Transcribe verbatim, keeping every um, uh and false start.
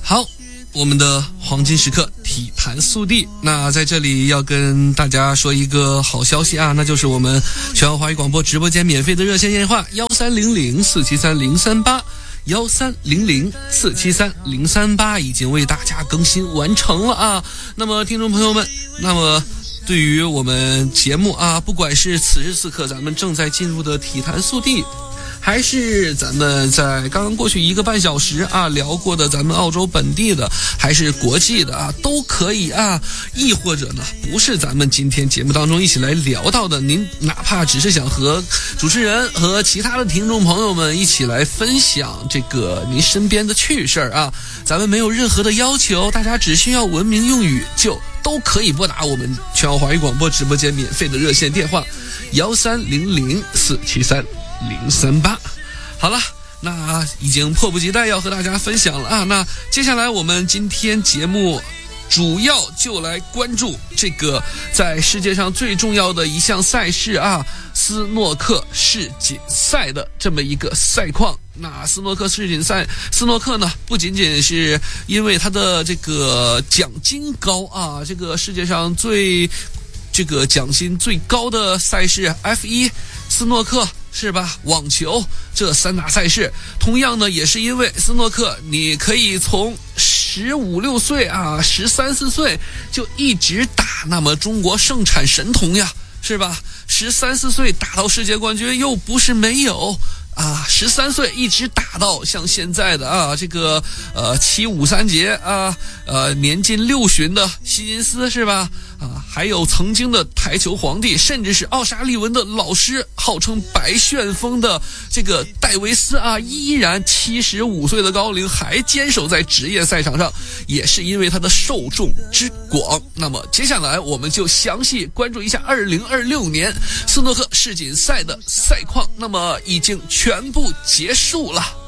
好，我们的黄金时刻体坛速递，那在这里要跟大家说一个好消息啊，那就是我们全国华语广播直播间免费的热线电话幺三零零四七三零三八幺三零零四七三零三八已经为大家更新完成了啊。那么听众朋友们，那么对于我们节目啊，不管是此时此刻咱们正在进入的体坛速递，还是咱们在刚刚过去一个半小时啊聊过的咱们澳洲本地的，还是国际的啊，都可以啊。亦或者呢，不是咱们今天节目当中一起来聊到的，您哪怕只是想和主持人和其他的听众朋友们一起来分享这个您身边的趣事儿啊，咱们没有任何的要求，大家只需要文明用语就都可以拨打我们全国华语广播直播间免费的热线电话幺三零零四七三零三八。好了，那已经迫不及待要和大家分享了啊。那接下来我们今天节目主要就来关注这个在世界上最重要的一项赛事啊，斯诺克世锦赛的这么一个赛况。那斯诺克世锦赛，斯诺克呢不仅仅是因为它的这个奖金高啊，这个世界上最这个奖金最高的赛事 F 一 斯诺克是吧，网球这三大赛事，同样呢也是因为斯诺克你可以从十五六岁啊十三四岁就一直打，那么中国盛产神童呀是吧，十三四岁打到世界冠军又不是没有啊，十三岁一直打到像现在的啊这个呃七五三节啊，呃年近六旬的希金斯是吧，啊还有曾经的台球皇帝，甚至是奥沙利文的老师，号称白旋风的这个戴维斯啊，依然七十五岁的高龄还坚守在职业赛场上，也是因为他的受众之广。那么接下来我们就详细关注一下二零二六年斯诺克世锦赛的赛况，那么已经全部结束了。